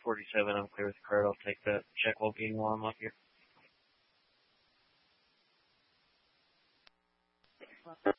47. I'm clear with the card. I'll take that. Check well-being while I'm up here.